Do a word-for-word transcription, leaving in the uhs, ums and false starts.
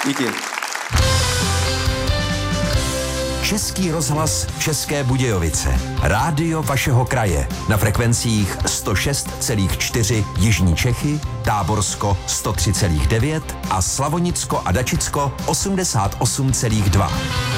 Díky. Český rozhlas České Budějovice. Rádio vašeho kraje. Na frekvencích sto šest celá čtyři Jižní Čechy, Táborsko sto tři celá devět a Slavonicko a Dačicko osmdesát osm celá dva.